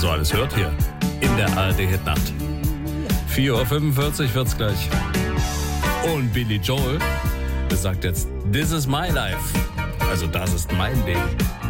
so alles hört hier in der ARD-Hitnacht. 4:45 Uhr wird's gleich. Und Billy Joel sagt jetzt, This is my life. Also das ist mein Ding.